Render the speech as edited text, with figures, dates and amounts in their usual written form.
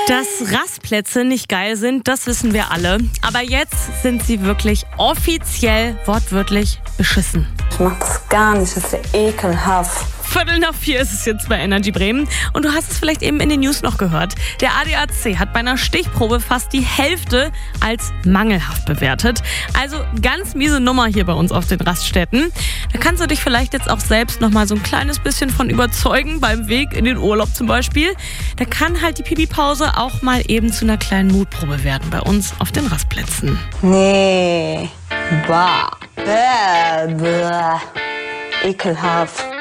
Dass Rastplätze nicht geil sind, das wissen wir alle. Aber jetzt sind sie wirklich offiziell, wortwörtlich beschissen. Ich mach das gar nicht, das ist ja ekelhaft. 3:45 ist es jetzt bei Energy Bremen. Und du hast es vielleicht eben in den News noch gehört. Der ADAC hat bei einer Stichprobe fast die Hälfte als mangelhaft bewertet. Also ganz miese Nummer hier bei uns auf den Raststätten. Da kannst du dich vielleicht jetzt auch selbst noch mal so ein kleines bisschen von überzeugen, beim Weg in den Urlaub zum Beispiel. Da kann halt die Pipi-Pause auch mal eben zu einer kleinen Mutprobe werden bei uns auf den Rastplätzen. Nee, bah, bäh, ekelhaft.